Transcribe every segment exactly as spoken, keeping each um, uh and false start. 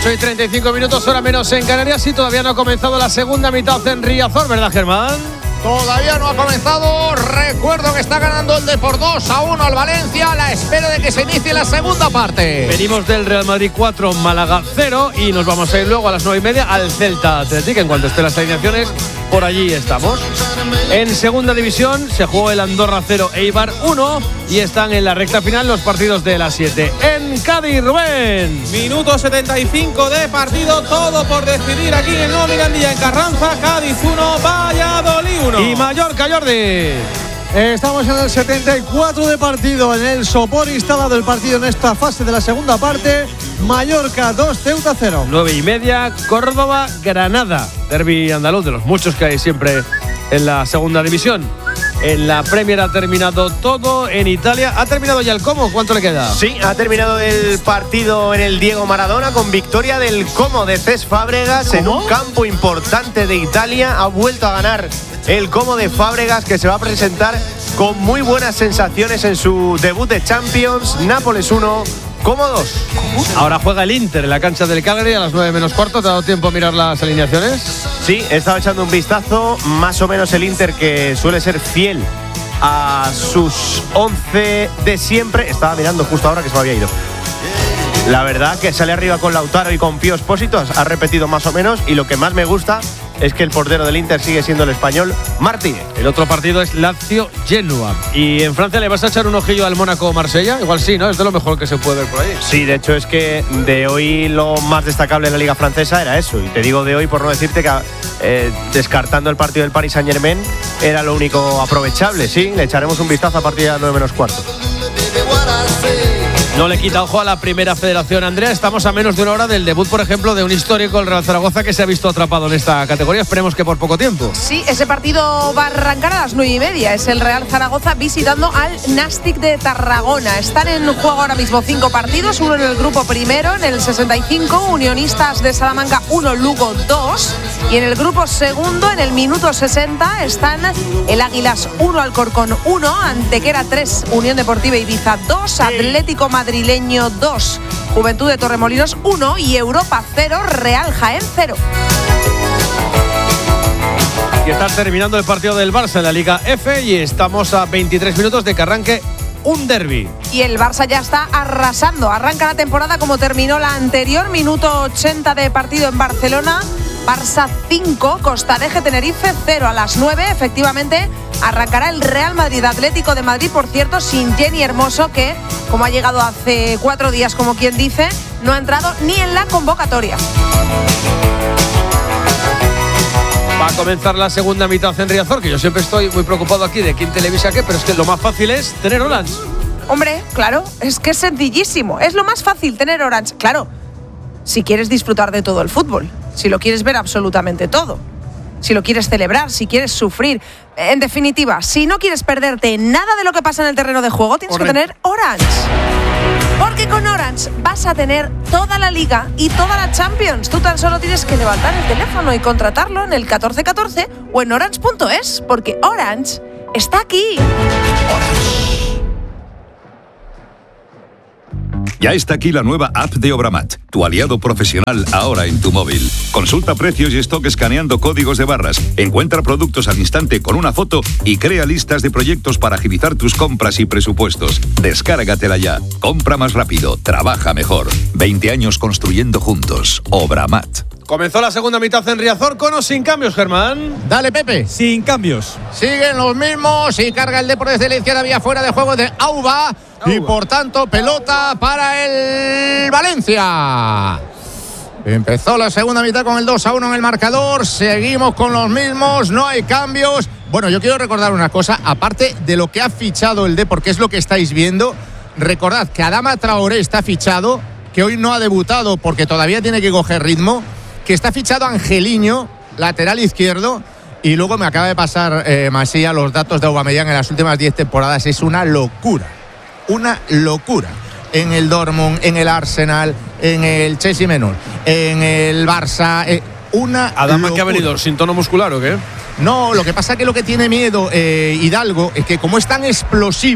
ocho y treinta y cinco minutos, hora menos en Canarias, y todavía no ha comenzado la segunda mitad en Riazor, ¿verdad, Germán? Todavía no ha comenzado. Recuerdo que está ganando el Depor dos a uno al Valencia, a la espera de que se inicie la segunda parte. Venimos del Real Madrid cuatro, Málaga cero, y nos vamos a ir luego a las nueve y media al Celta Athletic. En cuanto estén las alineaciones, por allí estamos. En segunda división se jugó el Andorra cero, Eibar uno, y están en la recta final los partidos de las siete. En Cádiz, Rubén. Minuto setenta y cinco de partido, todo por decidir aquí en Nuevo Mirandilla, en Carranza. Cádiz uno, Valladolid uno. Y Mallorca, Jordi. Estamos en el setenta y cuatro de partido, en el sopor instalado el partido en esta fase de la segunda parte. Mallorca dos, Ceuta cero. Nueve y media, Córdoba, Granada. Derbi andaluz, de los muchos que hay siempre en la segunda división. En la Premier ha terminado todo. En Italia ha terminado ya el Como. ¿Cuánto le queda? Sí, ha terminado el partido en el Diego Maradona con victoria del Como de Cesc Fábregas. ¿Cómo? En un campo importante de Italia. Ha vuelto a ganar el Como de Fábregas, que se va a presentar con muy buenas sensaciones en su debut de Champions. Nápoles uno, Como dos. Ahora juega el Inter en la cancha del Cagliari a las nueve menos cuarto. ¿Te ha dado tiempo a mirar las alineaciones? Sí, he estado echando un vistazo. Más o menos el Inter, que suele ser fiel a sus once de siempre. Estaba mirando justo ahora que se me había ido. La verdad que sale arriba con Lautaro y con Pío Expósito. Ha repetido más o menos. Y lo que más me gusta es que el portero del Inter sigue siendo el español Martínez. El otro partido es Lazio-Genoa. ¿Y en Francia le vas a echar un ojillo al Mónaco-Marsella? Igual sí, ¿no? Es de lo mejor que se puede ver por ahí. Sí, de hecho es que de hoy lo más destacable en la Liga Francesa era eso. Y te digo de hoy por no decirte que eh, descartando el partido del Paris Saint-Germain era lo único aprovechable. Sí, le echaremos un vistazo a partir de las nueve menos cuarto. No le quita ojo a la Primera Federación, Andrea. Estamos a menos de una hora del debut, por ejemplo, de un histórico, el Real Zaragoza, que se ha visto atrapado en esta categoría. Esperemos que por poco tiempo. Sí, ese partido va a arrancar a las nueve y media. Es el Real Zaragoza visitando al Nastic de Tarragona. Están en juego ahora mismo cinco partidos. Uno en el grupo primero, en el sesenta y cinco, Unionistas de Salamanca uno, Lugo dos. Y en el grupo segundo, en el minuto sesenta, están el Águilas uno, Alcorcón uno, Antequera tres, Unión Deportiva Ibiza dos, Atlético Madrileño dos, Juventud de Torremolinos uno y Europa cero, Real Jaén cero. Y está terminando el partido del Barça en la Liga F y estamos a veintitrés minutos de que arranque un derbi. Y el Barça ya está arrasando. Arranca la temporada como terminó la anterior. Minuto ochenta de partido en Barcelona. Barça cinco, Costa Deje Tenerife cero. A las nueve, efectivamente, arrancará el Real Madrid Atlético de Madrid, por cierto, sin Jenny Hermoso, que, como ha llegado hace cuatro días, como quien dice, no ha entrado ni en la convocatoria. Va a comenzar la segunda mitad en Riazor, que yo siempre estoy muy preocupado aquí de quién televisa qué, pero es que lo más fácil es tener Orange. Hombre, claro, es que es sencillísimo. Es lo más fácil tener Orange. Claro, si quieres disfrutar de todo el fútbol, si lo quieres ver absolutamente todo, si lo quieres celebrar, si quieres sufrir. En definitiva, si no quieres perderte nada de lo que pasa en el terreno de juego, tienes Correcto. que tener Orange. Porque con Orange vas a tener toda la Liga y toda la Champions. Tú tan solo tienes que levantar el teléfono y contratarlo en el catorce catorce o en orange punto es, porque Orange está aquí. Orange. Ya está aquí la nueva app de Obramat, tu aliado profesional ahora en tu móvil. Consulta precios y stock escaneando códigos de barras, encuentra productos al instante con una foto y crea listas de proyectos para agilizar tus compras y presupuestos. Descárgatela ya. Compra más rápido, trabaja mejor. veinte años construyendo juntos. Obramat. Comenzó la segunda mitad en Riazor, con o sin cambios, Germán. Dale, Pepe. Sin cambios. Siguen los mismos y carga el Depor desde la izquierda, vía fuera de juego de Auba. Auba. Y por tanto, pelota para el Valencia. Empezó la segunda mitad con el dos a uno en el marcador. Seguimos con los mismos, no hay cambios. Bueno, yo quiero recordar una cosa, aparte de lo que ha fichado el Depor, que es lo que estáis viendo. Recordad que Adama Traoré está fichado, que hoy no ha debutado porque todavía tiene que coger ritmo. Que está fichado Angeliño, lateral izquierdo, y luego me acaba de pasar eh, Masía los datos de Aubameyang en las últimas diez temporadas. Es una locura, una locura. En el Dortmund, en el Arsenal, en el Chelsea menor, en el Barça, eh, una Adama, locura. ¿que ha venido? ¿Sin tono muscular o qué? No, lo que pasa es que lo que tiene miedo eh, Hidalgo es que como es tan explosivo,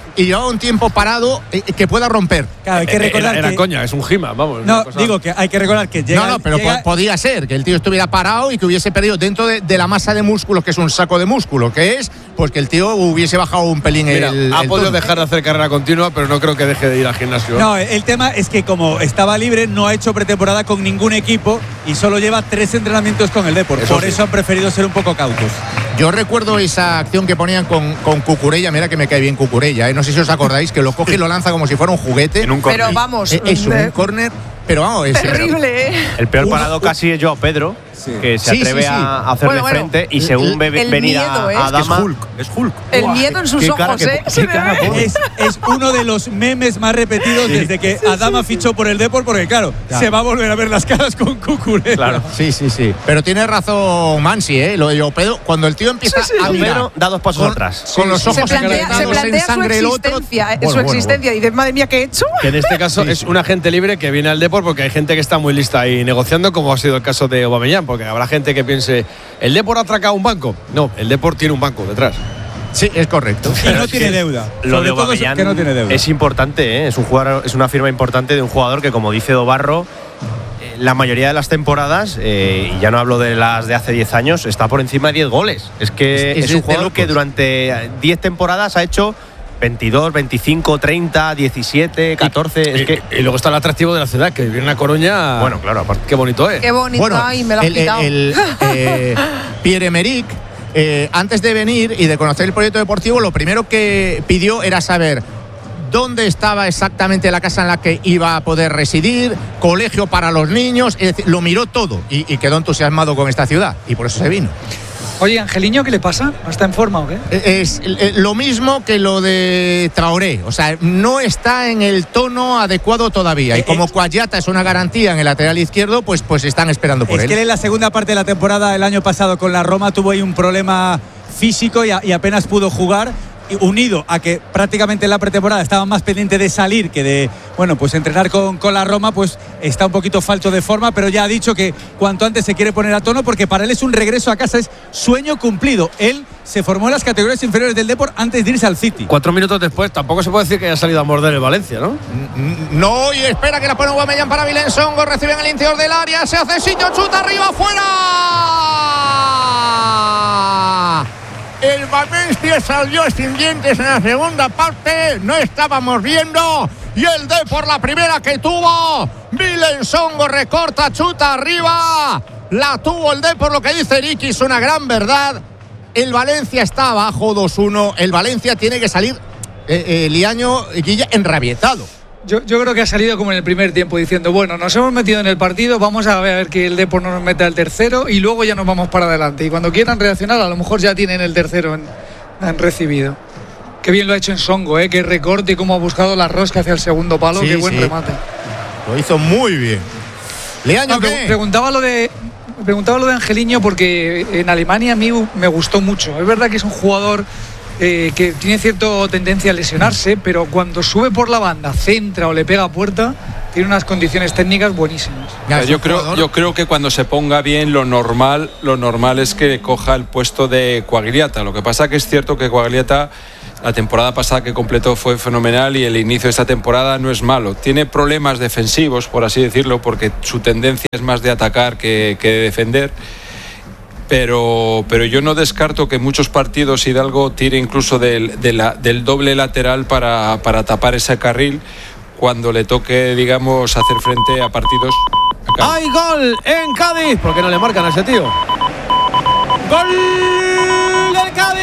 y llevaba un tiempo parado eh, que pueda romper. Claro, hay que recordar era, era que… coña, es un Gima, vamos. No, cosa… digo que hay que recordar que llega… No, no, pero llega, po podía ser que el tío estuviera parado y que hubiese perdido dentro de, de la masa de músculos, que es un saco de músculo, que es, pues que el tío hubiese bajado un pelín. Mira, el, ha el podido tono. dejar de hacer carrera continua, pero no creo que deje de ir al gimnasio. No, el tema es que como estaba libre, no ha hecho pretemporada con ningún equipo y solo lleva tres entrenamientos con el Depor. Eso Por sí. eso han preferido ser un poco cautos. Yo recuerdo esa acción que ponían con, con Cucurella, mira que me cae bien Cucurella, ¿eh? No sé si os acordáis, que lo coge y lo lanza como si fuera un juguete. En un Pero córner. vamos, Eh, Eso, de- un córner, pero vamos, es terrible, ¿eh? El peor Uno- parado casi es Joao Pedro, que se Sí, atreve sí, sí. a hacerle Bueno, bueno. frente y según ve El venir miedo, a, ¿eh? a Es que es Adama. Hulk, es Hulk. El Buah, miedo en sus qué cara ojos, que- ¿eh? qué Se cara ve. pone. Es, es uno de los memes más repetidos desde que Adama fichó por el Depor, porque claro, Claro. se va a volver a ver las caras con Cucurella. Claro. Sí, sí, sí. Pero tiene razón Mansi, ¿eh? Lo de Joao Pedro, cuando el tío empieza Sí, sí, a sí. mirar Pedro da dos pasos con, atrás. con los Se ojos plantea, se encantados en plantea su sangre el otro. existencia, eh, Bueno, su bueno, existencia. Y dices, madre mía, ¿qué he hecho? Que en este caso es una gente libre que viene al Depor porque hay gente que está muy lista ahí negociando, como ha sido el caso de Aubameyang, porque habrá gente que piense, ¿el Depor ha atracado un banco? No, el Depor tiene un banco detrás. Sí, es correcto. Y no tiene deuda. Lo Sobre de todo es Aubameyang que no tiene deuda. es importante, ¿eh? es un jugador, es una firma importante de un jugador que, como dice Dobarro, eh, la mayoría de las temporadas, eh, y ya no hablo de las de hace diez años, está por encima de diez goles. Es que Es- es, es un de jugador locos. que durante diez temporadas ha hecho veintidós, veinticinco, treinta, diecisiete, catorce. Es y, que, y luego está el atractivo de la ciudad, que viene a Coruña. bueno, claro, aparte. Qué bonito es. Qué bonito, Bueno, ay, me lo has el, quitado. el, eh, Pierre-Emerick, eh, antes de venir y de conocer el proyecto deportivo, lo primero que pidió era saber dónde estaba exactamente la casa en la que iba a poder residir, colegio para los niños, es decir, lo miró todo y, y quedó entusiasmado con esta ciudad y por eso se vino. Oye, Angeliño, ¿qué le pasa? ¿No está en forma o qué? Es eh, lo mismo que lo de Traoré, o sea, no está en el tono adecuado todavía. Y como Cuayata es una garantía en el lateral izquierdo, pues, pues están esperando por Es él. que él en la segunda parte de la temporada el año pasado con la Roma tuvo ahí un problema físico y, a- y apenas pudo jugar, y unido a que prácticamente en la pretemporada estaba más pendiente de salir que de, bueno, pues entrenar con, con la Roma, pues está un poquito falto de forma, pero ya ha dicho que cuanto antes se quiere poner a tono, porque para él es un regreso a casa, es sueño cumplido. Él se formó en las categorías inferiores del Depor antes de irse al City. Cuatro minutos después, tampoco se puede decir que haya salido a morder el Valencia, ¿no? No, y espera que la pone Aubameyang para Vilensongo, recibe en el interior del área, se hace sitio, chuta arriba, fuera. El Valencia salió sin dientes en la segunda parte, no estábamos viendo, y el D por la primera que tuvo, Vilensongo recorta, chuta arriba, la tuvo el D por lo que dice Eric, es una gran verdad. El Valencia está abajo dos uno, el Valencia tiene que salir, eh, eh, Liaño Guilla, enrabietado. Yo, yo creo que ha salido como en el primer tiempo diciendo, bueno, nos hemos metido en el partido, vamos a ver, a ver que el Depor no nos meta el tercero y luego ya nos vamos para adelante. Y cuando quieran reaccionar, a lo mejor ya tienen el tercero en, en recibido. Qué bien lo ha hecho en Songo, ¿eh? Qué recorte y cómo ha buscado la rosca hacia el segundo palo, Sí, qué buen sí. remate. Lo hizo muy bien. Liaño, No, ¿qué? pre- preguntaba lo de preguntaba lo de Angeliño porque en Alemania a mí me gustó mucho. Es verdad que es un jugador eh, que tiene cierta tendencia a lesionarse, pero cuando sube por la banda, centra o le pega a puerta, tiene unas condiciones técnicas buenísimas. Ya, O sea, es yo un creo, jugador- yo creo que cuando se ponga bien, lo normal, lo normal es que coja el puesto de Quagliata. Lo que pasa que es cierto que Quagliata, la temporada pasada que completó fue fenomenal y el inicio de esta temporada no es malo. Tiene problemas defensivos, por así decirlo, porque su tendencia es más de atacar que, que de defender. Pero, pero yo no descarto que muchos partidos Hidalgo tire incluso del, de la- del doble lateral para, para tapar ese carril cuando le toque, digamos, hacer frente a partidos. Acá. ¡Hay gol en Cádiz! ¿Por qué no le marcan a ese tío? ¡Gol del Cádiz!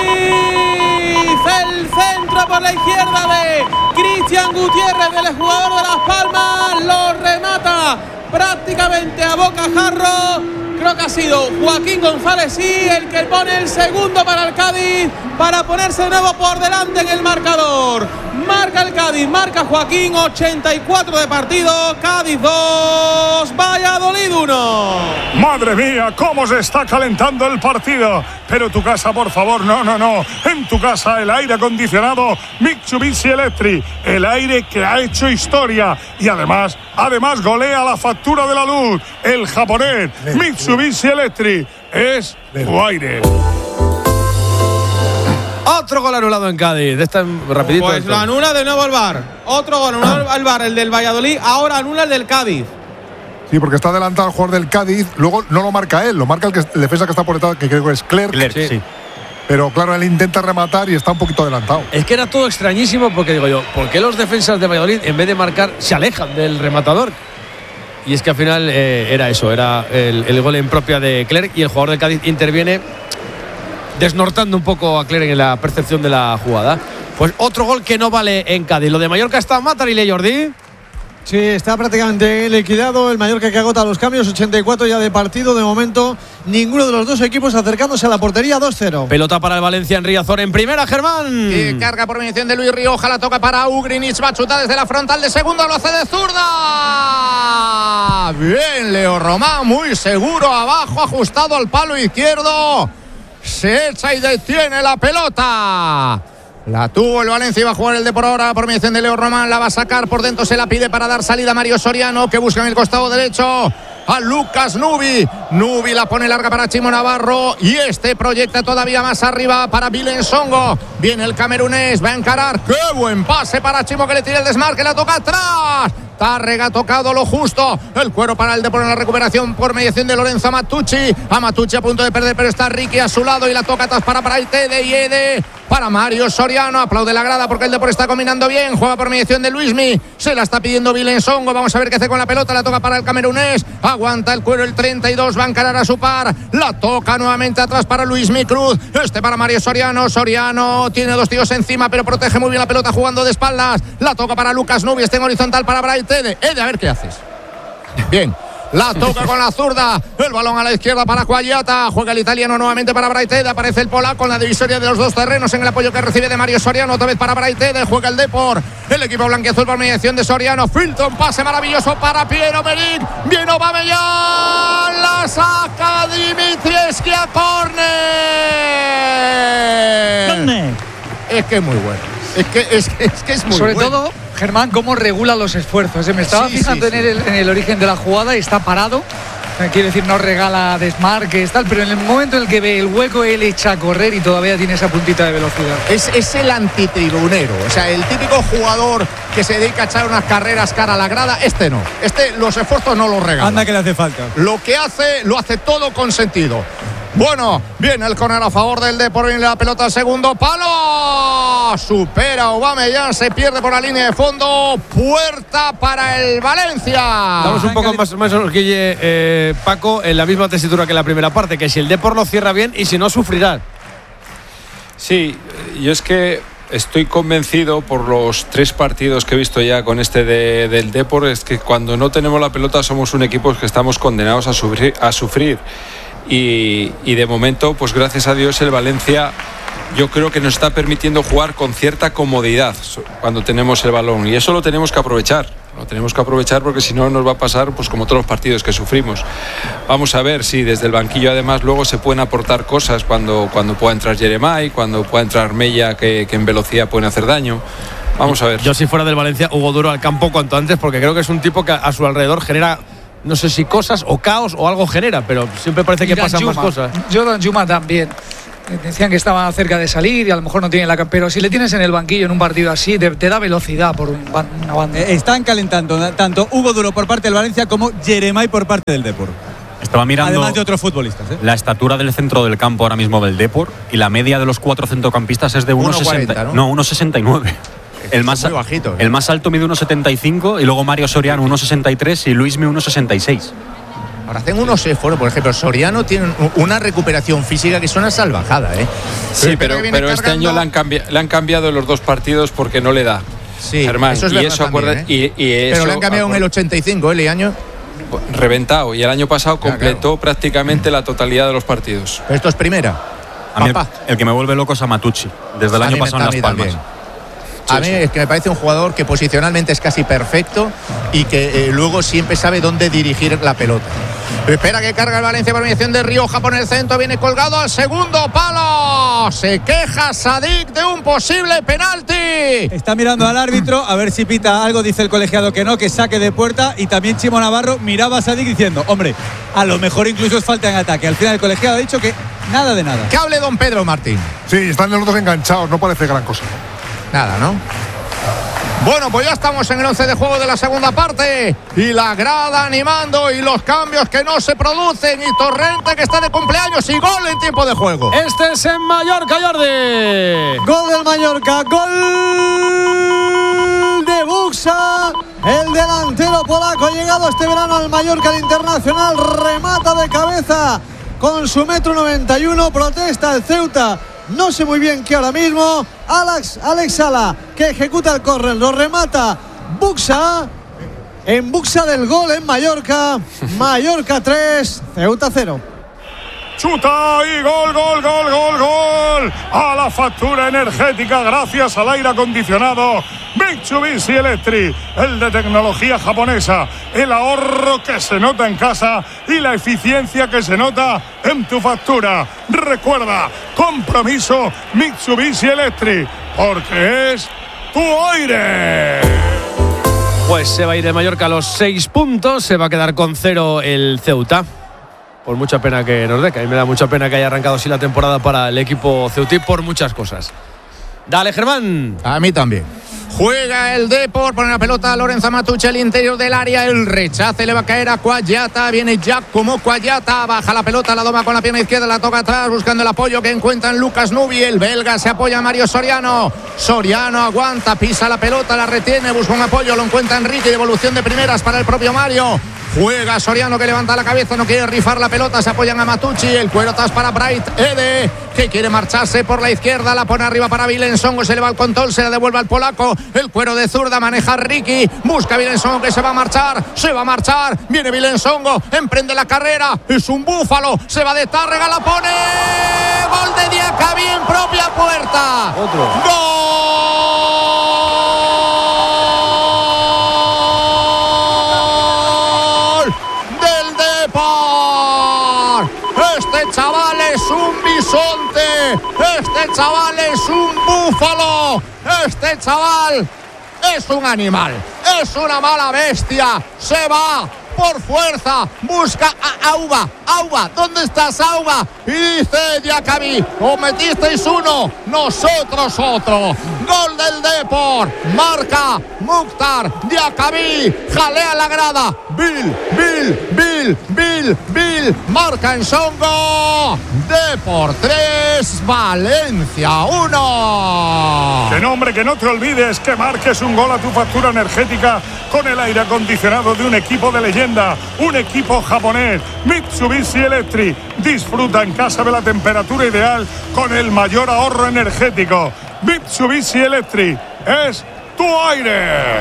El centro por la izquierda de Cristian Gutiérrez, del jugador de Las Palmas. Lo remata prácticamente a bocajarro. Creo que ha sido Joaquín González, sí, el que pone el segundo para el Cádiz, para ponerse de nuevo por delante en el marcador. Marca el Cádiz, marca Joaquín, ochenta y cuatro de partido. Cádiz dos, Valladolid uno. Madre mía, cómo se está calentando el partido. Pero tu casa, por favor, no, no, no. En tu casa el aire acondicionado Mitsubishi Electric, el aire que ha hecho historia y además, además golea la factura de la luz. El japonés Mitsubishi Electric es tu aire. Otro gol anulado en Cádiz. Esta rapidito. Pues esto. lo anula de nuevo el V A R. Otro gol anula el V A R, el del Valladolid. Ahora anula el del Cádiz. Sí, porque está adelantado el jugador del Cádiz. Luego no lo marca él, lo marca el, que, el defensa que está por detrás, que creo que es Clerc. Clerc, sí. sí. Pero claro, él intenta rematar y está un poquito adelantado. Es que era todo extrañísimo porque digo yo, ¿por qué los defensas de Valladolid en vez de marcar se alejan del rematador? Y es que al final eh, era eso, era el, el gol en propia de Clerc y el jugador del Cádiz interviene desnortando un poco a Clerc en la percepción de la jugada. Pues otro gol que no vale en Cádiz. Lo de Mallorca está Matarile, Jordi. Sí, está prácticamente liquidado el Mallorca, que agota los cambios. Ochenta y cuatro ya de partido. De momento, ninguno de los dos equipos acercándose a la portería. Dos cero. Pelota para el Valencia en Riazor en primera, Germán. Y carga por mediación de Luis Rioja. La toca para Ugrinic. Va a chutar desde la frontal de segundo. Lo hace de zurda. Bien, Leo Román. Muy seguro. Abajo, ajustado al palo izquierdo. Se echa y detiene la pelota. La tuvo el Valencia, iba a jugar el de por ahora por mediación de Leo Román, la va a sacar por dentro, se la pide para dar salida a Mario Soriano, que busca en el costado derecho a Lucas Nubi. Nubi la pone larga para Chimo Navarro y este proyecta todavía más arriba para Vilen Songo. Viene el camerunés, va a encarar. ¡Qué buen pase para Chimo, que le tira el desmarque, la toca atrás! Tárrega ha tocado lo justo. El cuero para el Depor en la recuperación por mediación de Lorenzo Amatucci. Amatucci a punto de perder, pero está Ricky a su lado y la toca atrás para Praitede y Ede para Mario Soriano. Aplaude la grada porque el Depor está combinando bien. Juega por mediación de Luismi. Se la está pidiendo Vilen Songo. Vamos a ver qué hace con la pelota. La toca para el camerunés. Aguanta el cuero el treinta y dos. Va a encarar a su par. La toca nuevamente atrás para Luismi Cruz. Este para Mario Soriano. Soriano tiene dos tíos encima, pero protege muy bien la pelota jugando de espaldas. La toca para Lucas Nubi. Está en horizontal para Bright Ede. Ede, a ver qué haces. Bien. La toca con la zurda. El balón a la izquierda para Quagliata. Juega el italiano nuevamente para Braitede. Aparece el polaco en la divisoria de los dos terrenos en el apoyo que recibe de Mario Soriano. Otra vez para Braitede. Juega el Depor. El equipo blanquiazul por mediación de Soriano. Filtra un pase maravilloso para Piero Meric. Viene Aubameyang. La saca Dimitrievski a córner. Es que es muy bueno. Es que es, que, es, que es muy Sobre bueno. todo, Germán, cómo regula los esfuerzos. Me estaba Sí, fijando sí, sí. En, el, en el origen de la jugada y está parado. Quiere decir, no regala desmarques, tal, pero en el momento en el que ve el hueco, él echa a correr y todavía tiene esa puntita de velocidad. Es, es el antitribunero, o sea, el típico jugador que se dedica a echar unas carreras cara a la grada. Este no, este los esfuerzos no los regala. Anda que le hace falta. Lo que hace, lo hace todo con sentido. Bueno, viene el córner a favor del Depor, viene la pelota al segundo palo. Supera Aubameyang, se pierde por la línea de fondo. Puerta para el Valencia. Damos un poco más, más horquille, eh, Paco, en la misma tesitura que en la primera parte, que si el Depor lo cierra bien y si no, sufrirá. Sí, yo es que estoy convencido por los tres partidos que he visto ya con este de, del Depor, es que cuando no tenemos la pelota somos un equipo que estamos condenados a sufrir. A sufrir. Y, y de momento, pues gracias a Dios, el Valencia yo creo que nos está permitiendo jugar con cierta comodidad cuando tenemos el balón, y eso lo tenemos que aprovechar. Lo tenemos que aprovechar porque si no nos va a pasar pues como todos los partidos que sufrimos. Vamos a ver si desde el banquillo además luego se pueden aportar cosas cuando, cuando pueda entrar Jeremai, cuando pueda entrar Mella, que, que en velocidad pueden hacer daño. Vamos a ver. Yo si fuera del Valencia, Hugo Duro al campo cuanto antes, porque creo que es un tipo que a su alrededor genera, no sé si cosas o caos o algo genera, pero siempre parece que pasan más cosas. Jordan Juma también. Decían que estaba cerca de salir y a lo mejor no tiene la... Pero si le tienes en el banquillo en un partido así, te, te da velocidad por un, una banda. Eh, están calentando tanto Hugo Duro por parte del Valencia como Jeremai por parte del Depor. Estaba mirando Además de otros futbolistas, ¿eh? la estatura del centro del campo ahora mismo del Depor, y la media de los cuatro centrocampistas es de uno sesenta, ¿no? No, uno sesenta y nueve. El más, bajito, ¿eh? el más alto mide uno setenta y cinco y luego Mario Soriano uno sesenta y tres y Luismi uno sesenta y seis. Ahora hacen unos esfuerzos, por ejemplo, Soriano tiene una recuperación física que es una salvajada, ¿eh? Sí, pero, pero este año le han, cambiado, le han cambiado los dos partidos porque no le da. Sí, Germán, eso es y verdad eso también, acuerda, ¿eh? y, y eso, pero le han cambiado en el ochenta y cinco, ¿eh, Leaño? Reventado, y el año pasado completó claro. prácticamente la totalidad de los partidos. Pero esto es primera. A mí el, el que me vuelve loco es Amatucci, desde el A año mí pasado me- en a mí Las Palmas. también. A mí es que me parece un jugador que posicionalmente es casi perfecto y que eh, luego siempre sabe dónde dirigir la pelota. Espera que carga el Valencia por mediación de Rioja por el centro. Viene colgado al segundo palo. Se queja Sadik de un posible penalti. Está mirando al árbitro a ver si pita algo. Dice el colegiado que no, que saque de puerta. Y también Chimo Navarro miraba a Sadik diciendo, hombre, a lo mejor incluso es falta en ataque. Al final el colegiado ha dicho que nada de nada. Que hable don Pedro Martín. Sí, están los dos enganchados, no parece gran cosa. Nada, ¿no? Bueno, pues ya estamos en el once de juego de la segunda parte. Y la grada animando y los cambios que no se producen. Y Torrente que está de cumpleaños y gol en tiempo de juego. Este es en Mallorca, Jordi. Gol del Mallorca, gol de Buxa. El delantero polaco ha llegado este verano al Mallorca al Internacional. Remata de cabeza con su metro noventa y uno. Protesta el Ceuta. No sé muy bien qué ahora mismo. Alex, Alex Sala, que ejecuta el córner, lo remata Buxa. En Buxa del gol en Mallorca. Mallorca tres, Ceuta cero. Chuta y gol, gol, gol, gol, gol. A la factura energética gracias al aire acondicionado Mitsubishi Electric, el de tecnología japonesa. El ahorro que se nota en casa y la eficiencia que se nota en tu factura. Recuerda, compromiso Mitsubishi Electric, porque es tu aire. Pues se va a ir de Mallorca a los seis puntos. Se va a quedar con cero el Ceuta. Por mucha pena que nos dé, que a mí me da mucha pena que haya arrancado así la temporada para el equipo ceutí por muchas cosas. Dale, Germán. A mí también. Juega el Depor, pone la pelota a Lorenzo Matucci al interior del área, el rechace le va a caer a Cuayata, viene Giacomo Cuayata, baja la pelota, la doma con la pierna izquierda, la toca atrás buscando el apoyo que encuentra en Lucas Nubi, el belga se apoya a Mario Soriano, Soriano aguanta, pisa la pelota, la retiene, busca un apoyo, lo encuentra Enrique, devolución de primeras para el propio Mario. Juega Soriano que levanta la cabeza, no quiere rifar la pelota, se apoyan a Matucci, el cuero atrás para Bright Ede, que quiere marcharse por la izquierda, la pone arriba para Vilensongo, se le va el control, se la devuelve al polaco, el cuero de zurda, maneja Ricky, busca Vilensongo que se va a marchar, se va a marchar, viene Vilensongo, emprende la carrera, es un búfalo, se va de Tárrega, la pone, gol de Diacabí en propia puerta. Otro. ¡Gol! Este chaval es un bisonte, este chaval es un búfalo, este chaval es un animal, es una mala bestia, se va por fuerza, busca a Auba, Auba, ¿dónde estás, Auba? Y dice Diacabí, os metisteis uno, nosotros otro. Gol del Depor, marca Mukhtar Diacabí, jalea la grada, Bill, Bill, Bill, Bill, Bill, marca en Songo, Depor tres, Valencia uno. Que nombre, que no te olvides que marques un gol a tu factura energética con el aire acondicionado de un equipo de leyenda, un equipo japonés, Mitsubishi Electric. Disfruta en casa de la temperatura ideal con el mayor ahorro energético. Mitsubishi Electric es tu aire.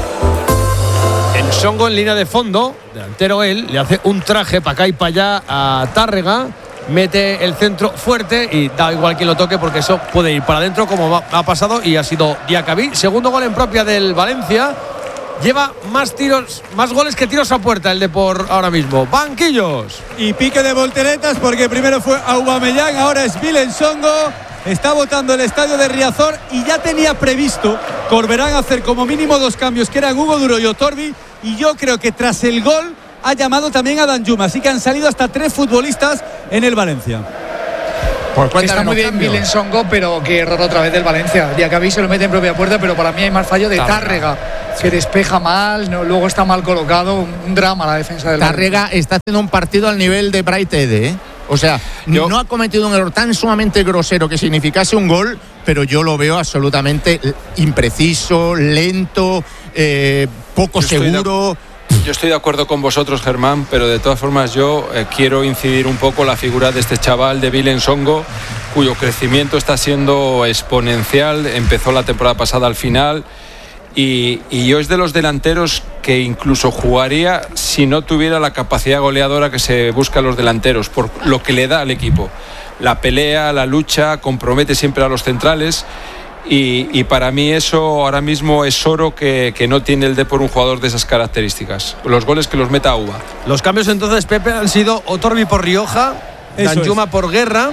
En Songo en línea de fondo, delantero él, le hace un traje para acá y para allá a Tárrega, mete el centro fuerte y da igual quien lo toque porque eso puede ir para adentro como ha pasado y ha sido Diacabí. Segundo gol en propia del Valencia. Lleva más tiros, más goles que tiros a puerta el Depor ahora mismo. Banquillos. Y pique de volteretas porque primero fue Aubameyang, ahora es Vilensongo. Está votando el estadio de Riazor y ya tenía previsto Corberán hacer como mínimo dos cambios, que eran Hugo Duro y Otorbi. Y yo creo que tras el gol ha llamado también a Danjuma. Así que han salido hasta tres futbolistas en el Valencia. Pues está muy bien Vilensongo, pero que error otra vez del Valencia. Diacabí se lo mete en propia puerta, pero para mí hay más fallo de Tárrega, que despeja mal, no, luego está mal colocado. Un, un drama la defensa del Tárrega Valencia. Está haciendo un partido al nivel de Bright Ede, ¿eh? O sea, yo, no ha cometido un error tan sumamente grosero que significase un gol, pero yo lo veo absolutamente impreciso, lento, eh, poco yo seguro. Yo estoy de acuerdo con vosotros, Germán, pero de todas formas yo eh, quiero incidir un poco la figura de este chaval de Vilensongo, cuyo crecimiento está siendo exponencial. Empezó la temporada pasada al final y, y yo es de los delanteros que incluso jugaría si no tuviera la capacidad goleadora que se busca en los delanteros, por lo que le da al equipo. La pelea, la lucha, compromete siempre a los centrales. Y, y para mí eso ahora mismo es oro que, que no tiene el Depor un jugador de esas características. Los goles que los meta Uva. Los cambios entonces, Pepe, han sido Otorbi por Rioja, Danjuma por Guerra.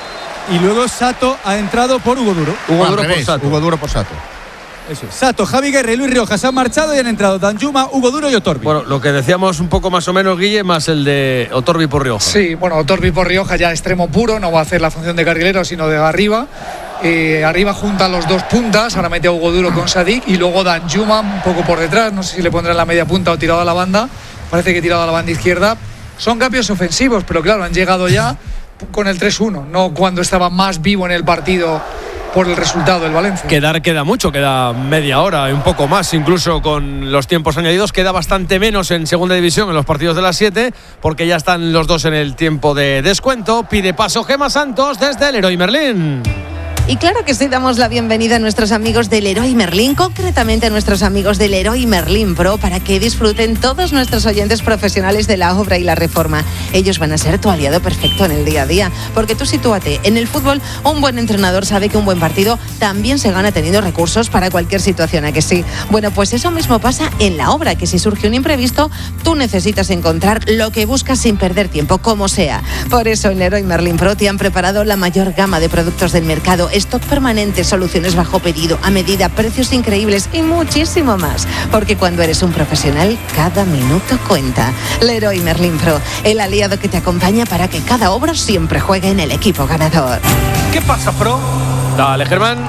Y luego Sato ha entrado por Hugo Duro. Hugo Duro por Sato. Hugo Duro por Sato. Eso es. Sato, Javi Guerra y Luis Rioja se han marchado y han entrado Danjuma, Hugo Duro y Otorbi. Bueno, lo que decíamos un poco más o menos, Guille, más el de Otorbi por Rioja. Sí, bueno, Otorbi por Rioja ya extremo puro, no va a hacer la función de carrilero, sino de arriba. Eh, arriba juntan los dos puntas, ahora mete a Hugo Duro con Sadik y luego Danjuma un poco por detrás, no sé si le pondrán la media punta o tirado a la banda, parece que tirado a la banda izquierda. Son cambios ofensivos, pero claro, han llegado ya con el tres uno, no cuando estaba más vivo en el partido por el resultado del Valencia. Quedar queda mucho, queda media hora, un poco más, incluso con los tiempos añadidos. Queda bastante menos en segunda división en los partidos de las siete, porque ya están los dos en el tiempo de descuento. Pide paso Gemma Santos desde el Leroy Merlin. Y claro que sí, damos la bienvenida a nuestros amigos del Leroy Merlin, concretamente a nuestros amigos del Leroy Merlin Pro, para que disfruten todos nuestros oyentes profesionales de la obra y la reforma. Ellos van a ser tu aliado perfecto en el día a día, porque tú sitúate, en el fútbol un buen entrenador sabe que un buen partido también se gana teniendo recursos para cualquier situación, ¿a que sí? Bueno, pues eso mismo pasa en la obra, que si surge un imprevisto, tú necesitas encontrar lo que buscas sin perder tiempo, como sea. Por eso en Leroy Merlin Pro te han preparado la mayor gama de productos del mercado, stock permanente, soluciones bajo pedido, a medida, precios increíbles y muchísimo más. Porque cuando eres un profesional, cada minuto cuenta. Leroy Merlin Pro, el aliado que te acompaña para que cada obra siempre juegue en el equipo ganador. ¿Qué pasa, Pro? Dale, Germán.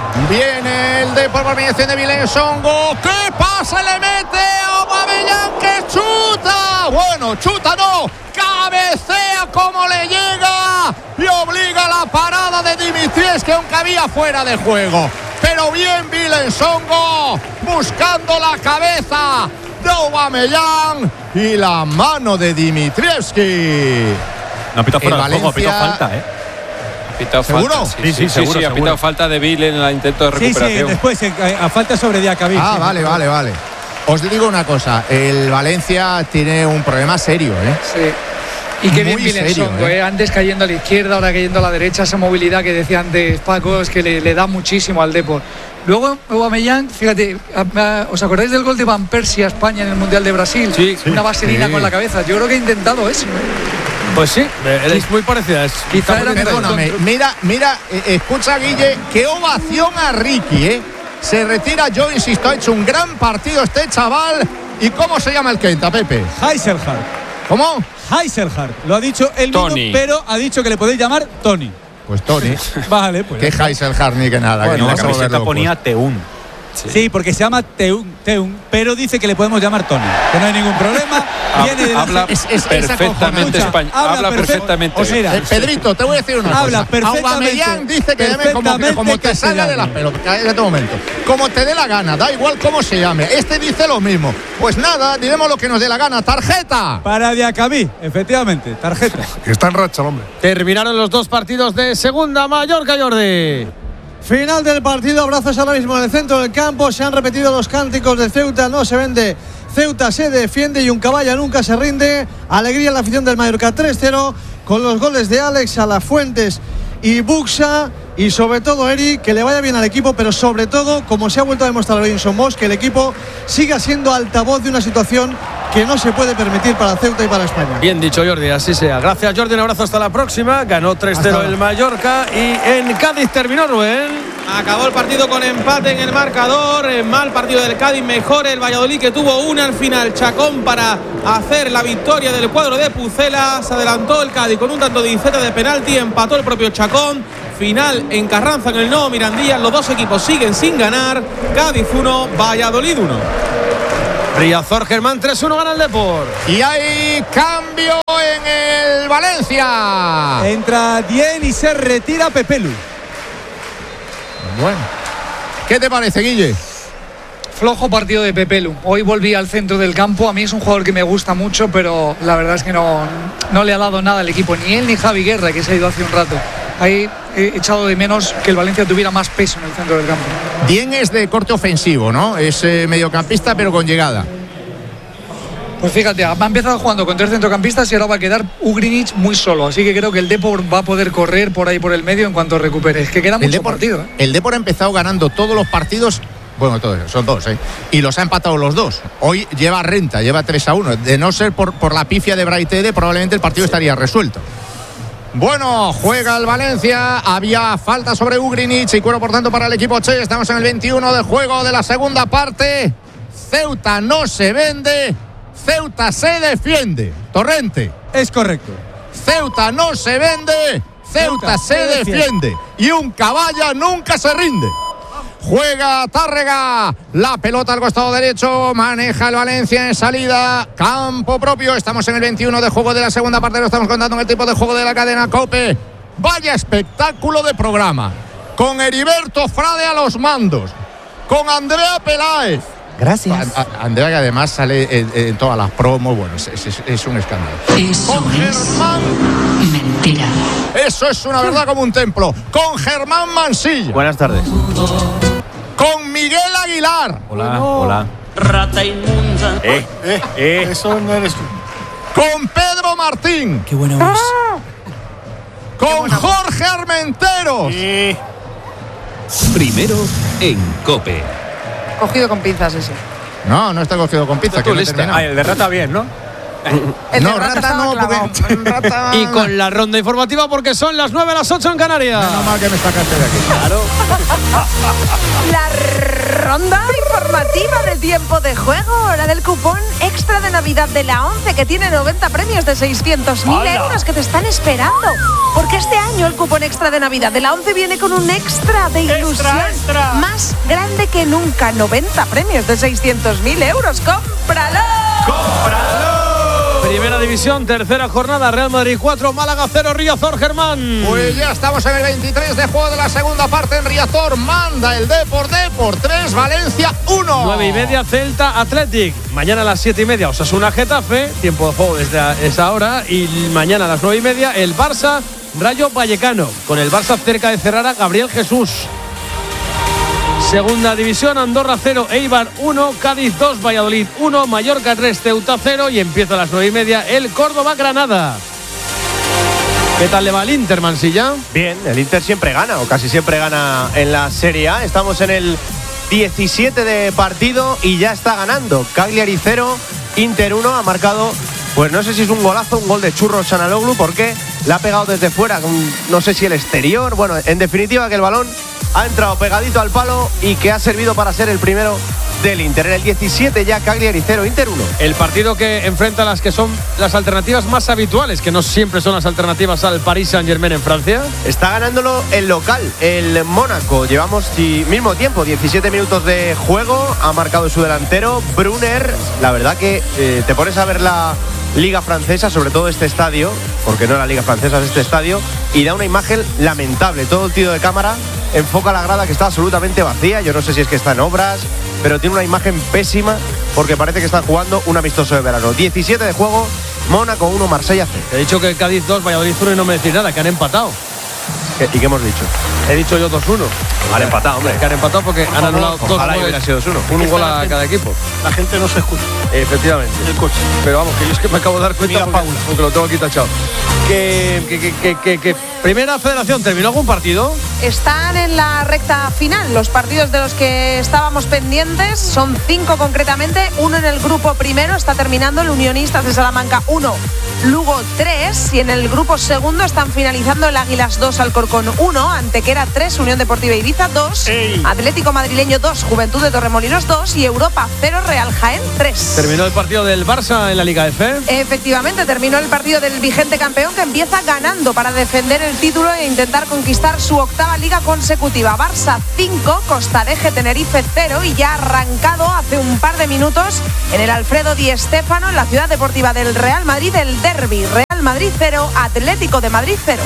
Viene el Depor por mediación de Vilén Songo. ¿Qué pasa? Le mete a Aubameyang que chuta. Bueno, chuta no. Cabecea como le llega y obliga la parada de Dimitrievski, aunque había fuera de juego. Pero bien Vilén Songo buscando la cabeza de Aubameyang y la mano de Dimitrievski. No ha pitado fuera de juego, ha pitado falta, ¿eh? Ha pitado ¿Seguro? falta. Sí, sí, sí, sí, seguro, sí, ha pitado falta de Bill en el intento de recuperación. Sí, sí, después a, a falta sobre Diacabí. Ah, sí, vale, sí. vale, vale. Os digo una cosa, el Valencia tiene un problema serio, ¿eh? Sí. Y qué bien Vilén Songo, ¿eh? ¿eh? Antes cayendo a la izquierda, ahora cayendo a la derecha, esa movilidad que decía antes Paco, es que le, le da muchísimo al Depor. Luego Aubameyang, fíjate, ¿os acordáis del gol de Van Persie a España en el Mundial de Brasil? Sí, Una vaselina sí. con la cabeza. Yo creo que ha intentado eso, ¿eh? Pues sí, es muy parecida. Es, Quizá era Perdóname, mira, mira, eh, escucha Guille, qué ovación a Ricky, ¿eh? Se retira, yo insisto, ha hecho un gran partido este chaval. ¿Y cómo se llama el Kenta, Pepe? Heiselhardt. ¿Cómo? Heiselhardt. Lo ha dicho él mismo, Tony. pero ha dicho que le podéis llamar Tony. Pues Tony. Vale, pues. Qué Heiselhardt ni que nada. Bueno, que no la vas a volver camiseta locos. ponía Teun. Sí. sí, porque se llama Teun, Teun, pero dice que le podemos llamar Tony, que no hay ningún problema. Viene de la- Habla Es- es- es perfectamente acojonante. español. Habla Habla perfecto- perfectamente. o sea, Eh, Pedrito, te voy a decir una Habla cosa. perfectamente- Aubameyang dice que llame como, perfectamente como te salga de las castellano. pelotas. En este momento. Como te dé la gana, da igual cómo se llame. Este dice lo mismo. Pues nada, diremos lo que nos dé la gana. ¡Tarjeta! Para Diacabí, efectivamente, tarjeta. Que está en racha el hombre. Terminaron los dos partidos de segunda. Mallorca, Jordi. Final del partido, abrazos ahora mismo en el centro del campo. Se han repetido los cánticos de Ceuta, no se vende. Ceuta se defiende y un caballa nunca se rinde. Alegría en la afición del Mallorca, tres cero, con los goles de Alex, Alafuentes y Buxa. Y sobre todo, Eric, que le vaya bien al equipo, pero sobre todo, como se ha vuelto a demostrar hoy en Somos, que el equipo siga siendo altavoz de una situación que no se puede permitir para Ceuta y para España. Bien dicho, Jordi, así sea. Gracias, Jordi. Un abrazo, hasta la próxima. Ganó tres cero el Mallorca y en Cádiz terminó, Rubén. Acabó el partido con empate en el marcador. Eh, Mal partido del Cádiz, mejor el Valladolid, que tuvo una al final. Chacón para hacer la victoria del cuadro de Pucela. Se adelantó el Cádiz con un tanto de Iceta de penalti. Empató el propio Chacón. Final en Carranza, en el nuevo Mirandilla. Los dos equipos siguen sin ganar. Cádiz uno, Valladolid uno. Riazor, Germán, tres uno gana el Depor. Y hay cambio en el Valencia. Entra Dien y se retira Pepelu. Bueno. ¿Qué te parece, Guille? Flojo partido de Pepelu. Hoy volví al centro del campo. A mí es un jugador que me gusta mucho, pero la verdad es que no, no le ha dado nada al equipo. Ni él ni Javi Guerra, que se ha ido hace un rato. Ahí he echado de menos que el Valencia tuviera más peso en el centro del campo. Dien es de corte ofensivo, ¿no? Es eh, mediocampista, pero con llegada. Pues fíjate, ha empezado jugando con tres centrocampistas y ahora va a quedar Ugrinic muy solo. Así que creo que el Depor va a poder correr por ahí por el medio en cuanto recupere. Es que queda mucho partido. ¿eh? El Depor ha empezado ganando todos los partidos. Bueno, todos, son dos, ¿eh? Y los ha empatado los dos. Hoy lleva renta, lleva tres a uno. De no ser por, por la pifia de Braithwaite, probablemente el partido estaría resuelto. Bueno, juega el Valencia. Había falta sobre Ugrinic y cuero por tanto para el equipo Che. Estamos en el veintiuno de juego de la segunda parte. Ceuta no se vende. Ceuta se defiende. Torrente. Es correcto. Ceuta no se vende. Ceuta se defiende. Y un caballa nunca se rinde. Juega Tárrega, la pelota al costado derecho, maneja el Valencia en salida, campo propio. Estamos en el veintiuno de juego de la segunda parte, lo estamos contando en el tipo de juego de la cadena COPE. Vaya espectáculo de programa, con Heriberto Frade a los mandos, con Andrea Peláez. Gracias. A, a, Andrea, que además sale en, en todas las promos, bueno, es, es, es un escándalo. Eso con Germán. Es mentira. Eso es una verdad como un templo. Con Germán Mansilla. Buenas tardes. Con Miguel Aguilar. Hola, bueno. hola. Rata inmunda. Eh, eh, eh. Eso no eres tú. Con Pedro Martín. Qué buena voz. Con Jorge Armenteros. Eh. Primero en COPE. Cogido con pinzas ese. No, no está cogido con pinzas. Que no ah, el de Rata bien, ¿no? El no, Rata, Rata no, porque Rata... Y con la ronda informativa porque son las nueve a las ocho en Canarias. Menos mal que me sacaste de aquí. Claro. La ronda informativa de tiempo de juego, hora del cupón extra de Navidad de la ONCE, que tiene noventa premios de seiscientos mil euros que te están esperando. Porque este año el cupón extra de Navidad de la ONCE viene con un extra de ilusión extra, extra. más grande que nunca. noventa premios de seiscientos mil euros. ¡Cómpralo! ¡Cómpralo! Primera división, tercera jornada, Real Madrid cuatro, Málaga cero, Riazor, Germán. Pues ya estamos en el veintitrés de juego de la segunda parte en Riazor. Manda el Depor, Depor tres, Valencia uno. nueve y media, Celta Athletic. Mañana a las siete y media, Osasuna Getafe. Tiempo de juego desde esa hora. Y mañana a las nueve y media, el Barça Rayo Vallecano. Con el Barça cerca de cerrar a Gabriel Jesús. Segunda división, Andorra cero, Eibar uno, Cádiz dos, Valladolid uno, Mallorca tres, Ceuta cero y empieza a las nueve y media el Córdoba-Granada. ¿Qué tal le va al Inter, Mansilla? Bien, el Inter siempre gana, o casi siempre gana en la Serie A. Estamos en el diecisiete de partido y ya está ganando. Cagliari cero, Inter uno, ha marcado, pues no sé si es un golazo, un gol de Churros Chanaloglu, porque la ha pegado desde fuera, no sé si el exterior. Bueno, en definitiva que el balón ha entrado pegadito al palo y que ha servido para ser el primero del Inter. En el diecisiete ya Cagliari cero, Inter uno. El partido que enfrenta las que son las alternativas más habituales, que no siempre son las alternativas al Paris Saint-Germain en Francia. Está ganándolo el local, el Mónaco. Llevamos sí, mismo tiempo, diecisiete minutos de juego. Ha marcado su delantero, Brunner. La verdad que eh, te pones a ver la Liga Francesa, sobre todo este estadio, porque no la Liga Francesa, es este estadio, y da una imagen lamentable. Todo el tiro de cámara enfoca la grada que está absolutamente vacía. Yo no sé si es que está en obras, pero tiene una imagen pésima porque parece que están jugando un amistoso de verano. diecisiete de juego, Mónaco uno, Marsella cero. He dicho que Cádiz dos, Valladolid uno y no me decís nada, que han empatado. ¿Y qué hemos dicho? He dicho yo dos uno. Han empatado, hombre. Que han empatado porque han anulado dos Ojalá goles. hubiera sido dos uno. Un gol a cada equipo. La gente no se escucha. Efectivamente. El coche. Pero vamos, que yo es que me acabo de dar cuenta Mira, porque, Paula. porque lo tengo aquí tachado. Que, que, que, que, que, que Primera Federación, ¿terminó algún partido? Están en la recta final. Los partidos de los que estábamos pendientes son cinco concretamente. Uno en el grupo primero está terminando, el Unionistas de Salamanca uno, Lugo tres. Y en el grupo segundo están finalizando el Águilas dos, Alcorcón uno, Antequera tres, Unión Deportiva Ibiza dos, Ey. Atlético Madrileño dos, Juventud de Torremolinos dos y Europa cero, Real Jaén tres. ¿Terminó el partido del Barça en la Liga F? Efectivamente, terminó el partido del vigente campeón, que empieza ganando para defender el título e intentar conquistar su octava liga consecutiva. Barça cinco, Costadeje Tenerife cero, y ya ha arrancado hace un par de minutos en el Alfredo Di Stéfano, en la ciudad deportiva del Real Madrid, el derbi. Real Madrid cero, Atlético de Madrid cero.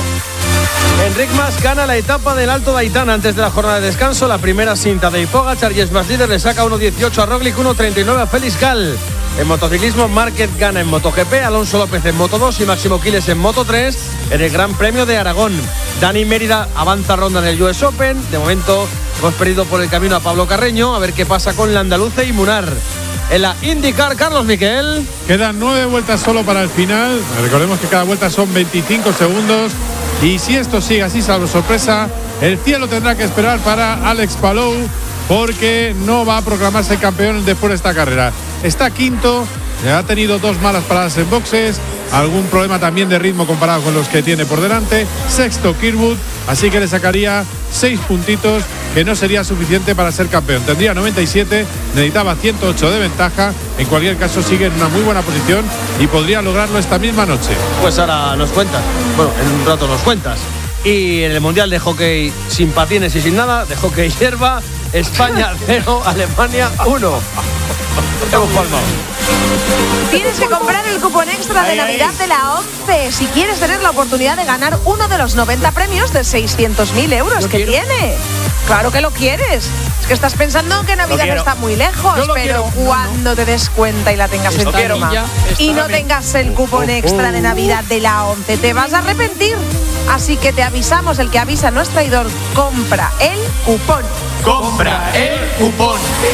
Enric Mas gana la etapa del Alto de Aitana antes de la jornada de descanso. La primera cinta de Pogačar y es más líder, le saca uno dieciocho a Roglic, uno treinta y nueve a Félix Gal. En motociclismo, Márquez gana en MotoGP, Alonso López en Moto dos y Máximo Quiles en Moto tres en el Gran Premio de Aragón. Dani Mérida avanza ronda en el U S Open. De momento hemos perdido por el camino a Pablo Carreño. A ver qué pasa con Landaluce y Munar. en la IndyCar. Carlos Miquel. Quedan nueve vueltas solo para el final. Recordemos que cada vuelta son veinticinco segundos. Y si esto sigue así, salvo sorpresa, el cielo tendrá que esperar para Alex Palou, porque no va a proclamarse campeón después de esta carrera. Está quinto, ha tenido dos malas paradas en boxes, algún problema también de ritmo comparado con los que tiene por delante. Sexto Kirkwood, así que le sacaría seis puntitos, que no sería suficiente para ser campeón. Tendría noventa y siete, necesitaba ciento ocho de ventaja. En cualquier caso sigue en una muy buena posición y podría lograrlo esta misma noche. Pues ahora nos cuentas, bueno, en un rato nos cuentas. Y en el Mundial de Hockey sin patines y sin nada, de hockey hierba, España cero, Alemania uno. Hemos palmado. Tienes que comprar el cupón extra de Navidad de la ONCE si quieres tener la oportunidad de ganar uno de los noventa premios de seiscientos mil euros que tiene. Claro que lo quieres. Es que estás pensando que Navidad está muy lejos, pero quiero. cuando no, no. te des cuenta y la tengas en tu mano y no tengas el cupón extra de Navidad de la ONCE, te vas a arrepentir. Así que te avisamos, el que avisa no es traidor. Compra el cupón. Compra el cupón.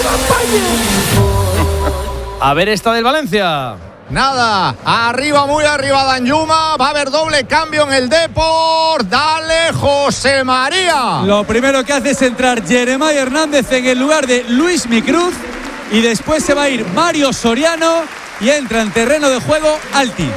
A ver esta del Valencia. Nada, arriba, muy arriba Danjuma. Va a haber doble cambio en el Depor. Dale, José María. Lo primero que hace es entrar Jeremiah Hernández en el lugar de Luis Micruz. Y después se va a ir Mario Soriano. Y entra en terreno de juego Alti.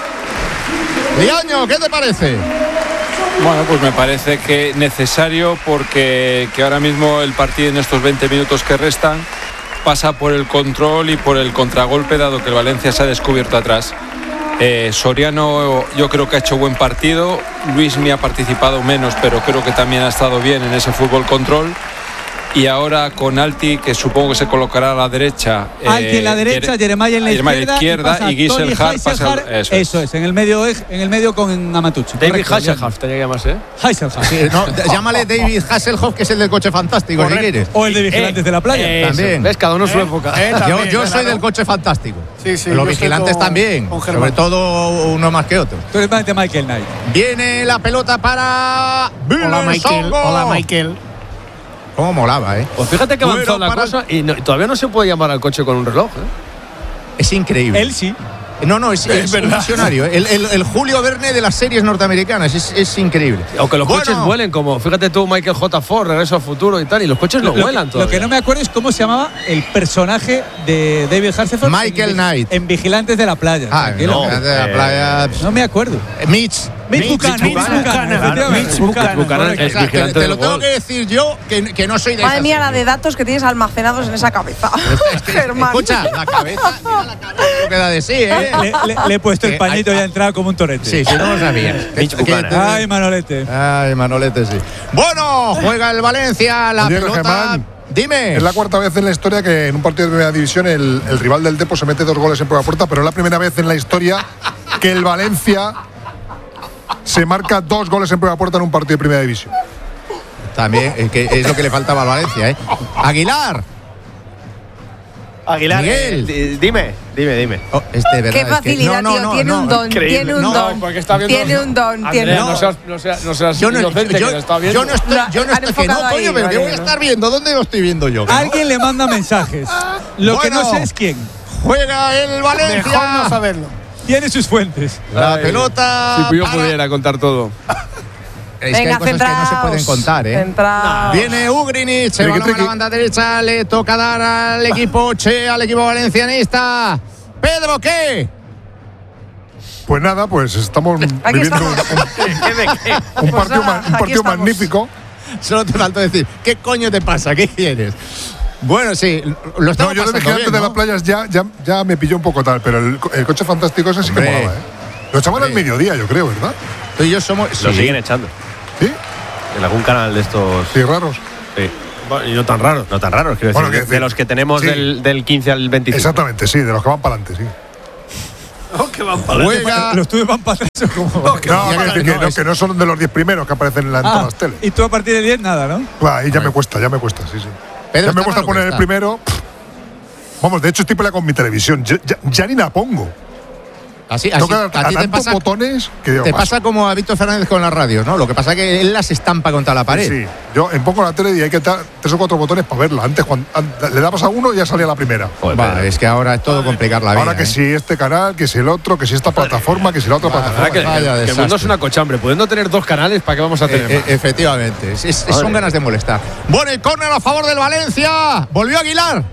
Liaño, ¿qué te parece? Bueno, pues me parece que necesario, porque que ahora mismo el partido en estos veinte minutos que restan pasa por el control y por el contragolpe, dado que el Valencia se ha descubierto atrás. Eh, Soriano yo creo que ha hecho buen partido. Luis me ha participado menos, pero creo que también ha estado bien en ese fútbol control. Y ahora con Alti, que supongo que se colocará a la derecha. Alti eh, en la derecha, Jeremiah en la izquierda, izquierda y, y Gieselhard pasa. Eso, eso es, en el medio en el medio con Amatucci. David Hasselhoff tenía que llamarse. Hasselhoff. Sí, no, llámale David Hasselhoff, que es el del coche fantástico, si quieres. O el de Vigilantes eh, de la Playa. Eh, también. ¿Ves? Cada uno su eh, época. Eh, yo yo soy del coche fantástico. Sí, sí. Los Vigilantes con, también. Con sobre todo uno más que otro. Tú eres más de Michael Knight. Viene la pelota para. Hola, Michael. Hola, Michael. Cómo molaba, ¿eh? Pues fíjate que avanzó la cosa y, no, y todavía no se puede llamar al coche con un reloj, ¿eh? Es increíble. Él sí. No, no, es, es, es un visionario. El, el, el Julio Verne de las series norteamericanas. Es, es increíble. Aunque los bueno. coches vuelen, como fíjate tú, Michael J. Ford, Regreso al Futuro y tal, y los coches no lo, vuelan lo, todavía. Lo que no me acuerdo es cómo se llamaba el personaje de David Hasselhoff. Michael en, Knight. En Vigilantes de la Playa. Ah, no, Vigilantes de la Playa. No me acuerdo. Mitch. Mitch Buchanan. Mitch Buchanan. Te lo tengo que decir yo, que, que no soy de. Madre mía, la de datos que tienes almacenados en esa cabeza. Germán. Escucha, la cabeza, mira la cabeza, no queda de sí, ¿eh? Le, le, le he puesto el pañito y ha entrado como un torete. Sí, sí, no lo sabías. Ay, Manolete. Ay, Manolete, sí. Bueno, juega el Valencia, la Oye, pelota. Germán, dime. Es la cuarta vez en la historia que en un partido de primera división el, el rival del Depor se mete dos goles en prueba puerta, pero es la primera vez en la historia que el Valencia se marca dos goles en prueba puerta en un partido de primera división. También es, que es lo que le faltaba al Valencia, ¿eh? Aguilar. Aguilar, Miguel. Eh, dime, dime, dime. Oh, este, Qué facilidad, que, no, no, tío. No, tiene, no, un don, tiene un don. No, tiene un don. Andrea, tiene no seas, no seas, no seas yo no, inocente, yo, que lo está viendo. Yo no estoy, yo no estoy, que no, coño, ahí, pero ¿qué voy a estar viendo? ¿Dónde lo estoy viendo yo? Alguien le manda mensajes. Lo bueno, que no sé es quién. Juega el Valencia. Mejor no saberlo. Tiene sus fuentes. La Ay, pelota. Si yo para... pudiera contar todo. Es Venga, que hay cosas que no se pueden contar, ¿eh? Centraos. Viene Ugrinic, se va a la banda derecha, le toca dar al equipo Che, al equipo valencianista. Pedro, ¿qué? Pues nada, pues estamos aquí viviendo estamos. un, un, un partido, pues, un partido magnífico. Solo te falta decir, ¿qué coño te pasa? ¿Qué quieres? Bueno, sí, lo estamos no, yo de Vigilantes de ¿no? las Playas ya, ya, ya me pilló un poco tal, pero el, el coche fantástico ese sí que molaba, ¿eh? Lo echaban al mediodía, yo creo, ¿verdad? Tú y yo somos… Lo sí. siguen echando. ¿Sí? En algún canal de estos… Sí, raros. Sí. Bueno, y no tan raros. No tan raros, quiero bueno, decir. Que de los que tenemos sí. del, del quince al veinticinco. Exactamente, sí, de los que van para adelante, sí. Oh, que van para adelante. Los tuyos van para atrás. ¿Cómo? No, que no, no, que, que, no, que no son de los diez primeros que aparecen en, la, en ah, todas las teles. Y tú a partir de diez nada, ¿no? Bah, ahí ya me cuesta, ya me cuesta, sí, sí. Pedro, ya me cuesta poner el primero. Vamos, de hecho estoy peleando con mi televisión. Ya, ya, ya ni la pongo. Así, Tengo así, que dar a ti te tantos pasa, botones que digo, te paso. pasa como a Víctor Fernández con la radio, ¿no? Lo que pasa es que él las estampa contra la pared. Sí, sí. Yo pongo la tele y hay que dar tres o cuatro botones para verla. Antes, cuando an- le dabas a uno, ya salía la primera. Joder, Va, es que ahora es todo complicar la vida. Ahora que ¿eh? si este canal, que si el otro, que si esta plataforma, que si la otra La plataforma. verdad que, que- que el mundo es una cochambre. Pudiendo tener dos canales, ¿para qué vamos a tener Eh, más? eh, efectivamente, es- es- son Madre. ganas de molestar. Bueno, el córner a favor del Valencia. ¿Volvió Aguilar?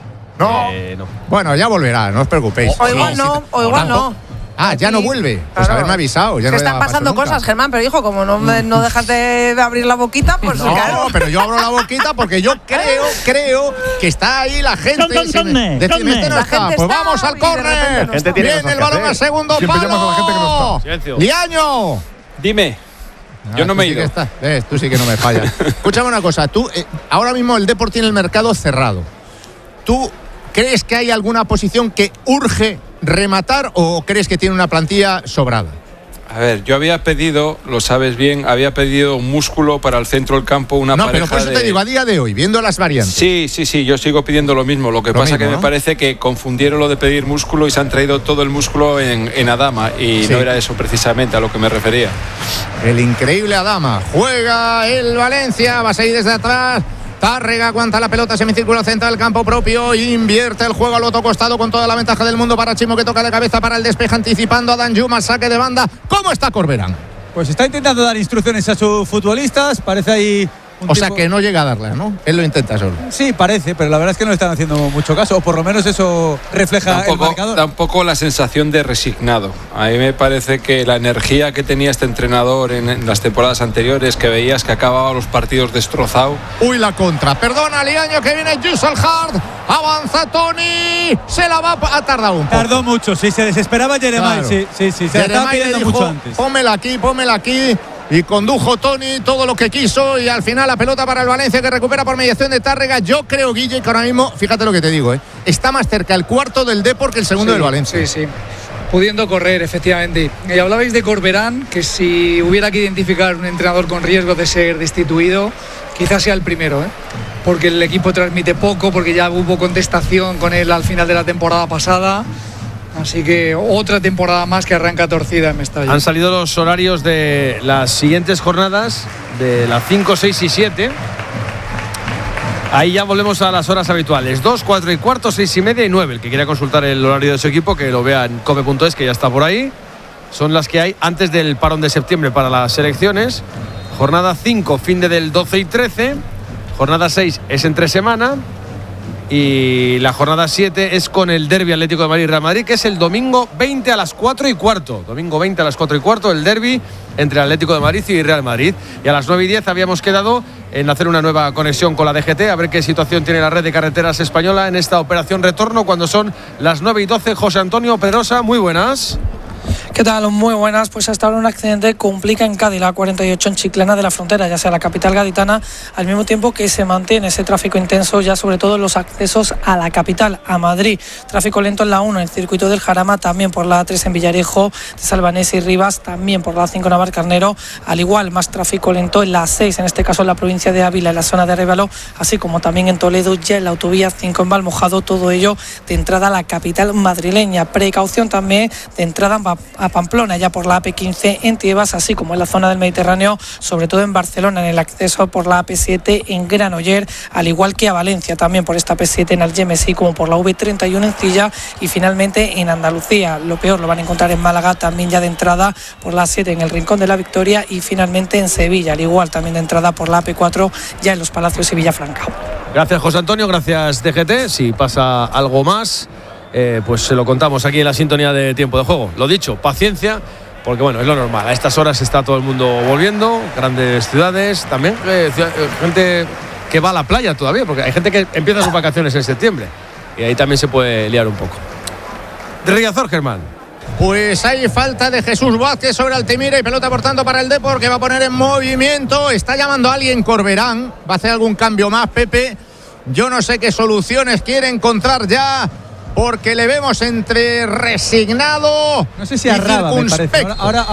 No. Eh, no. Bueno, ya volverá, no os preocupéis. O igual Sí, no, sí. o igual no. Ah, ya no vuelve. Pues Claro. haberme avisado. Ya Que no le están daba paso pasando nunca. cosas, Germán, pero hijo, como no, me- no dejas de abrir la boquita, pues No, claro. pero yo abro la boquita porque yo creo, creo que está ahí la gente. Con- con- Si me- conne, decime, conne. este no La está. gente Pues está vamos al y de repente córner. no Gente tiene Viene cosas el que balón hacer. al segundo Siempre llamas a la gente que no palo. está. Silencio. Liaño. Dime. Ah, Yo no tú me he sí ido. que estás. Ves, tú sí que no me fallas. Escúchame una cosa. Tú, eh, ahora mismo el Depor tiene el mercado cerrado. ¿Tú crees que hay alguna posición que urge rematar o crees que tiene una plantilla sobrada? A ver, yo había pedido, lo sabes bien, había pedido un músculo para el centro del campo, una No, pareja pero por eso de... te digo, a día de hoy, viendo las variantes. Sí, sí, sí, yo sigo pidiendo lo mismo. Lo que Lo pasa mismo, que ¿no? me parece que confundieron lo de pedir músculo y se han traído todo el músculo en, en Adama y Sí. no era eso precisamente a lo que me refería. El increíble Adama. Juega el Valencia. Va a seguir desde atrás. Tárrega aguanta la pelota, semicírculo central del campo propio, invierte el juego al otro costado con toda la ventaja del mundo para Chimo, que toca de cabeza para el despeje, anticipando a Dan Yuma, saque de banda. ¿Cómo está Corberán? Pues está intentando dar instrucciones a sus futbolistas, parece ahí un O sea tipo- que no llega a darla, ¿no? Él lo intenta solo. Sí, parece, pero la verdad es que no le están haciendo mucho caso, o por lo menos eso refleja Da un, el poco, marcador. da un poco la sensación de resignado. A mí me parece que la energía que tenía este entrenador en, en las temporadas anteriores, que veías que acababa los partidos destrozado. Uy, la contra. Perdona, Liaño, que viene Hard. Avanza Tony. Se la va a tardar un poco. Tardó mucho, sí, se desesperaba Jeremai, Claro. sí, sí, sí, se la estaba Jeremai le pidiendo dijo, mucho antes. Pómela aquí, pómela aquí. Y condujo Tony todo lo que quiso. Y al final la pelota para el Valencia, que recupera por mediación de Tárrega. Yo creo, Guille, que ahora mismo, fíjate lo que te digo, ¿eh? está más cerca el cuarto del Depor que el segundo Sí, del Valencia. Sí, sí. Pudiendo correr, efectivamente. Y hablabais de Corberán, que si hubiera que identificar un entrenador con riesgo de ser destituido, quizás sea el primero, ¿eh? Porque el equipo transmite poco, porque ya hubo contestación con él al final de la temporada pasada. Así que otra temporada más que arranca torcida en Mestalla. Han salido los horarios de las siguientes jornadas, de las cinco, seis y siete. Ahí ya volvemos a las horas habituales. dos, cuatro y cuarto, seis y media y nueve. El que quiera consultar el horario de su equipo, que lo vea en cope punto es, que ya está por ahí. Son las que hay antes del parón de septiembre para las selecciones. Jornada cinco, fin de del doce y trece. Jornada seis es entre semana. Y la jornada siete es con el derbi Atlético de Madrid-Real Madrid, que es el domingo veinte a las cuatro y cuarto. Domingo veinte a las cuatro y cuarto, el derbi entre Atlético de Madrid y Real Madrid. Y a las nueve y diez habíamos quedado en hacer una nueva conexión con la D G T, a ver qué situación tiene la red de carreteras española en esta operación retorno, cuando son las nueve y doce. José Antonio Pedrosa, muy buenas. ¿Qué tal? Muy buenas. Pues hasta ahora un accidente complica en Cádiz, la cuarenta y ocho en Chiclana de la Frontera, ya sea la capital gaditana, al mismo tiempo que se mantiene ese tráfico intenso ya sobre todo en los accesos a la capital, a Madrid. Tráfico lento en la uno, en el circuito del Jarama, también por la A tres en Villarejo, de Salvanés y Rivas, también por la A cinco Navarcarnero, al igual más tráfico lento en la A seis, en este caso en la provincia de Ávila, en la zona de Arévalo, así como también en Toledo, ya en la autovía cinco en Valmojado, todo ello de entrada a la capital madrileña. Precaución también de entrada a Pamplona, ya por la A P quince en Tiebas, así como en la zona del Mediterráneo, sobre todo en Barcelona, en el acceso por la A P siete en Granoller, al igual que a Valencia, también por esta A P siete en Algemesí, como por la V treinta y uno en Cilla, y finalmente en Andalucía. Lo peor lo van a encontrar en Málaga, también ya de entrada por la A siete en el Rincón de la Victoria, y finalmente en Sevilla, al igual también de entrada por la A P cuatro, ya en Los Palacios y Villafranca. Gracias, José Antonio, gracias D G T. Si pasa algo más, Eh, pues se lo contamos aquí en la sintonía de Tiempo de Juego. Lo dicho, paciencia, porque bueno, es lo normal. A estas horas está todo el mundo volviendo, grandes ciudades, también eh, ciudad, eh, gente que va a la playa todavía, porque hay gente que empieza sus vacaciones en septiembre y ahí también se puede liar un poco. De Riazor, Germán. Pues hay falta de Jesús Vázquez sobre Altimira y pelota por tanto para el Depor, que va a poner en movimiento. Está llamando a alguien Corberán. Va a hacer algún cambio más, Pepe. Yo no sé qué soluciones quiere encontrar ya, porque le vemos entre resignado No sé si y arraba, me parece. circunspecto. Ahora, ahora